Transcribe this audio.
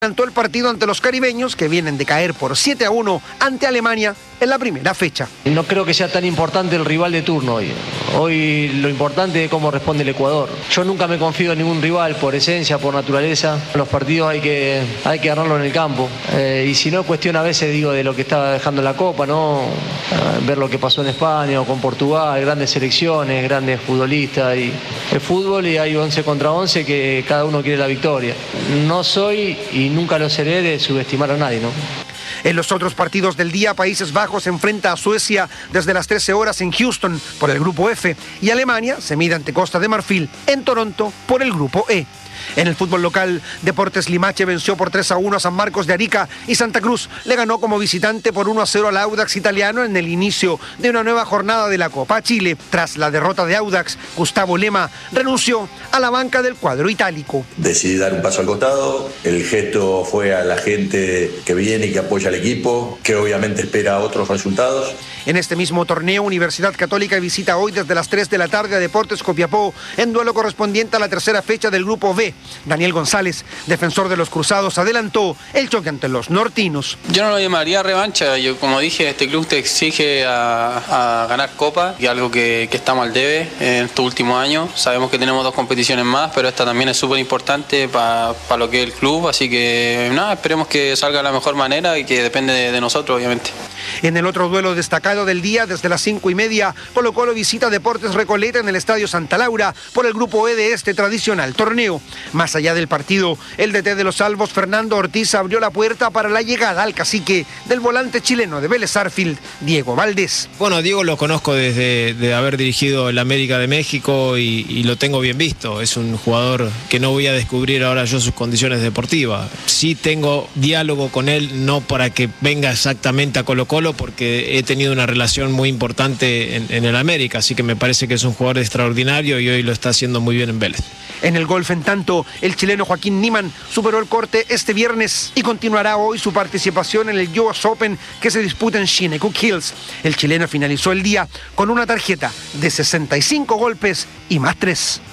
Adelantó el partido ante los caribeños, que vienen de caer por 7-1 ante Alemania en la primera fecha. No creo que sea tan importante el rival de turno hoy. Hoy lo importante es cómo responde el Ecuador. Yo nunca me confío en ningún rival por esencia, por naturaleza. Los partidos hay que ganarlos en el campo. Y si no, cuestión a veces digo de lo que está dejando la Copa, ¿no? Ver lo que pasó en España o con Portugal, grandes selecciones, grandes futbolistas. Y el fútbol y hay 11 contra 11 que cada uno quiere la victoria. No soy y nunca lo seré de subestimar a nadie, ¿no? En los otros partidos del día, Países Bajos se enfrenta a Suecia desde las 13 horas en Houston por el grupo F y Alemania se mide ante Costa de Marfil en Toronto por el grupo E. En el fútbol local, Deportes Limache venció por 3-1 a San Marcos de Arica y Santa Cruz le ganó como visitante por 1-0 al Audax italiano en el inicio de una nueva jornada de la Copa Chile. Tras la derrota de Audax, Gustavo Lema renunció a la banca del cuadro itálico. Decidí dar un paso al costado, el gesto fue a la gente que viene y que apoya al equipo, que obviamente espera otros resultados. En este mismo torneo, Universidad Católica visita hoy desde las 3 de la tarde a Deportes Copiapó en duelo correspondiente a la tercera fecha del grupo B. Daniel González, defensor de los Cruzados, adelantó el choque ante los nortinos. Yo no lo llamaría revancha. Yo, como dije, este club te exige a ganar Copa, y algo que estamos al debe en estos últimos años. Sabemos que tenemos 2 competiciones más, pero esta también es súper importante para lo que es el club, así que nada, esperemos que salga de la mejor manera y que depende de nosotros, obviamente. En el otro duelo destacado del día, desde las 5:30, Colo-Colo visita Deportes Recoleta en el Estadio Santa Laura por el grupo E de este tradicional torneo. Más allá del partido, el DT de los Salvos, Fernando Ortiz, abrió la puerta para la llegada al cacique del volante chileno de Vélez Sarsfield, Diego Valdés. Bueno, Diego lo conozco desde de haber dirigido el América de México y lo tengo bien visto. Es un jugador que no voy a descubrir ahora yo sus condiciones deportivas. Sí tengo diálogo con él, no para que venga exactamente a Colo-Colo, porque he tenido una relación muy importante en el América, así que me parece que es un jugador extraordinario y hoy lo está haciendo muy bien en Vélez. En el golf, en tanto, el chileno Joaquín Niemann superó el corte este viernes y continuará hoy su participación en el US Open que se disputa en Shinnecock Hills. El chileno finalizó el día con una tarjeta de 65 golpes y más 3.